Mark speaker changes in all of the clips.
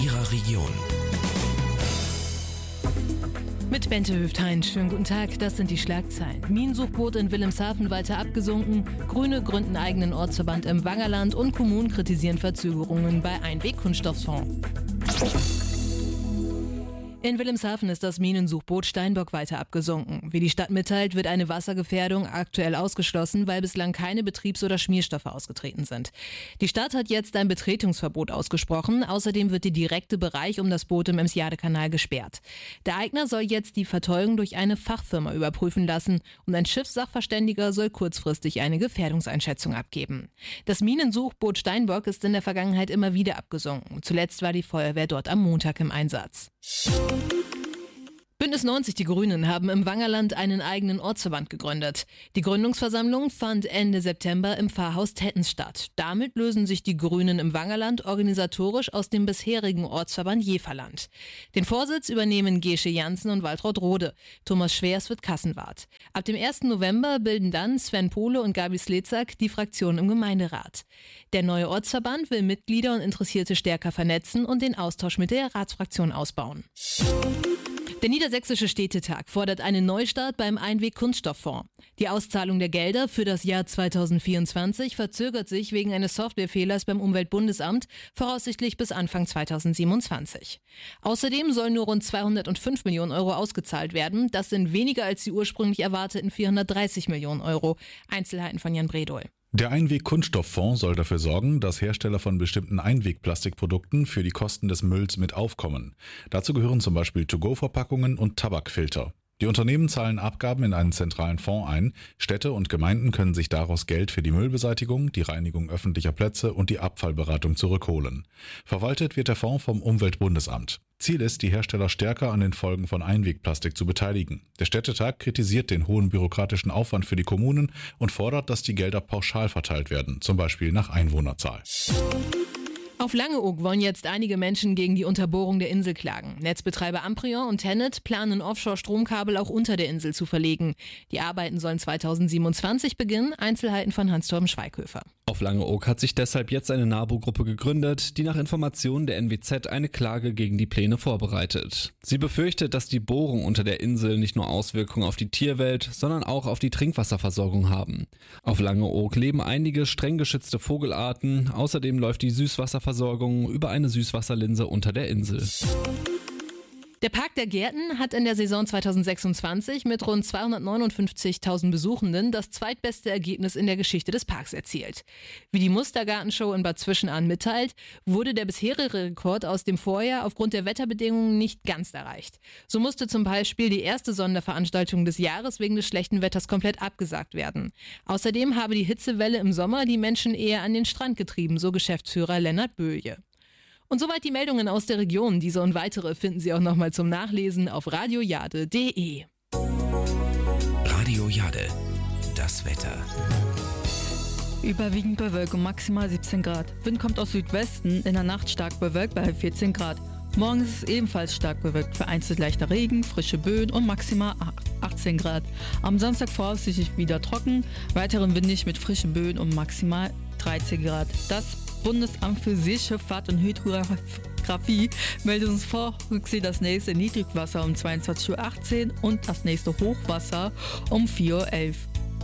Speaker 1: Ihrer Region.
Speaker 2: Mit Bente Hüfthain, schönen guten Tag, das sind die Schlagzeilen. Minensuchboot in Wilhelmshaven weiter abgesunken, Grüne gründen eigenen Ortsverband im Wangerland und Kommunen kritisieren Verzögerungen bei Einweg-Kunststofffonds. In Wilhelmshaven ist das Minensuchboot Steinbock weiter abgesunken. Wie die Stadt mitteilt, wird eine Wassergefährdung aktuell ausgeschlossen, weil bislang keine Betriebs- oder Schmierstoffe ausgetreten sind. Die Stadt hat jetzt ein Betretungsverbot ausgesprochen. Außerdem wird der direkte Bereich um das Boot im Emsjade-Kanal gesperrt. Der Eigner soll jetzt die Verteugung durch eine Fachfirma überprüfen lassen und ein Schiffssachverständiger soll kurzfristig eine Gefährdungseinschätzung abgeben. Das Minensuchboot Steinbock ist in der Vergangenheit immer wieder abgesunken. Zuletzt war die Feuerwehr dort am Montag im Einsatz. Bündnis 90 Die Grünen haben im Wangerland einen eigenen Ortsverband gegründet. Die Gründungsversammlung fand Ende September im Pfarrhaus Tettens statt. Damit lösen sich die Grünen im Wangerland organisatorisch aus dem bisherigen Ortsverband Jeverland. Den Vorsitz übernehmen Gesche Jansen und Waltraud Rode. Thomas Schwers wird Kassenwart. Ab dem 1. November bilden dann Sven Pohle und Gabi Slezak die Fraktion im Gemeinderat. Der neue Ortsverband will Mitglieder und Interessierte stärker vernetzen und den Austausch mit der Ratsfraktion ausbauen. Der Niedersächsische Städtetag fordert einen Neustart beim Einweg-Kunststofffonds. Die Auszahlung der Gelder für das Jahr 2024 verzögert sich wegen eines Softwarefehlers beim Umweltbundesamt, voraussichtlich bis Anfang 2027. Außerdem sollen nur rund 205 Millionen Euro ausgezahlt werden. Das sind weniger als die ursprünglich erwarteten 430 Millionen Euro. Einzelheiten von Jan Bredow.
Speaker 3: Der Einweg-Kunststofffonds soll dafür sorgen, dass Hersteller von bestimmten Einwegplastikprodukten für die Kosten des Mülls mit aufkommen. Dazu gehören zum Beispiel To-Go-Verpackungen und Tabakfilter. Die Unternehmen zahlen Abgaben in einen zentralen Fonds ein. Städte und Gemeinden können sich daraus Geld für die Müllbeseitigung, die Reinigung öffentlicher Plätze und die Abfallberatung zurückholen. Verwaltet wird der Fonds vom Umweltbundesamt. Ziel ist, die Hersteller stärker an den Folgen von Einwegplastik zu beteiligen. Der Städtetag kritisiert den hohen bürokratischen Aufwand für die Kommunen und fordert, dass die Gelder pauschal verteilt werden, zum Beispiel nach Einwohnerzahl.
Speaker 2: Auf Langeoog wollen jetzt einige Menschen gegen die Unterbohrung der Insel klagen. Netzbetreiber Amprion und Tennet planen Offshore-Stromkabel auch unter der Insel zu verlegen. Die Arbeiten sollen 2027 beginnen. Einzelheiten von Hans-Torben Schweighöfer.
Speaker 4: Auf Langeoog hat sich deshalb jetzt eine NABU-Gruppe gegründet, die nach Informationen der NWZ eine Klage gegen die Pläne vorbereitet. Sie befürchtet, dass die Bohrungen unter der Insel nicht nur Auswirkungen auf die Tierwelt, sondern auch auf die Trinkwasserversorgung haben. Auf Langeoog leben einige streng geschützte Vogelarten. Außerdem läuft die Süßwasserversorgung über eine Süßwasserlinse unter der Insel.
Speaker 2: Der Park der Gärten hat in der Saison 2026 mit rund 259.000 Besuchenden das zweitbeste Ergebnis in der Geschichte des Parks erzielt. Wie die Mustergartenshow in Bad Zwischenahn mitteilt, wurde der bisherige Rekord aus dem Vorjahr aufgrund der Wetterbedingungen nicht ganz erreicht. So musste zum Beispiel die erste Sonderveranstaltung des Jahres wegen des schlechten Wetters komplett abgesagt werden. Außerdem habe die Hitzewelle im Sommer die Menschen eher an den Strand getrieben, so Geschäftsführer Lennart Böje. Und soweit die Meldungen aus der Region. Diese und weitere finden Sie auch nochmal zum Nachlesen auf radiojade.de.
Speaker 1: Radio Jade, das Wetter.
Speaker 5: Überwiegend bewölkt und maximal 17 Grad. Wind kommt aus Südwesten, in der Nacht stark bewölkt bei 14 Grad. Morgen ist es ebenfalls stark bewölkt, vereinzelt leichter Regen, frische Böen und maximal 18 Grad. Am Samstag voraussichtlich wieder trocken, weiterhin windig mit frischen Böen und maximal 13 Grad. Das Bundesamt für Seeschifffahrt und Hydrographie meldet uns vor, Rücksee das nächste Niedrigwasser um 22:18 Uhr und das nächste Hochwasser um 4:11 Uhr.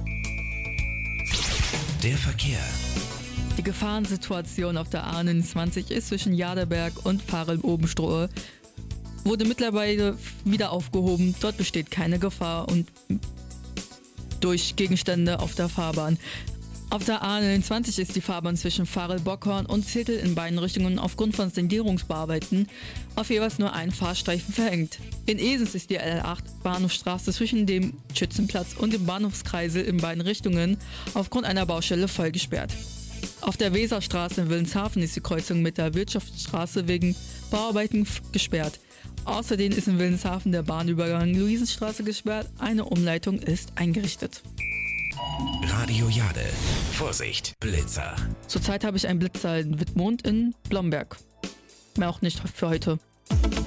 Speaker 1: Der Verkehr.
Speaker 5: Die Gefahrensituation auf der A29 ist zwischen Jaderberg und Farel-Obenstrohe. Wurde mittlerweile wieder aufgehoben. Dort besteht keine Gefahr und durch Gegenstände auf der Fahrbahn. Auf der A29 ist die Fahrbahn zwischen Farel-Bockhorn und Zettel in beiden Richtungen aufgrund von Sondierungsbearbeiten auf jeweils nur einen Fahrstreifen verhängt. In Esens ist die L8 Bahnhofstraße zwischen dem Schützenplatz und dem Bahnhofskreisel in beiden Richtungen aufgrund einer Baustelle voll gesperrt. Auf der Weserstraße in Wilhelmshaven ist die Kreuzung mit der Wirtschaftsstraße wegen Bauarbeiten gesperrt. Außerdem ist in Wilhelmshaven der Bahnübergang Luisenstraße gesperrt. Eine Umleitung ist eingerichtet.
Speaker 1: Radio Jade. Vorsicht, Blitzer.
Speaker 5: Zurzeit habe ich einen Blitzer in Wittmund in Blomberg. Mehr auch nicht für heute.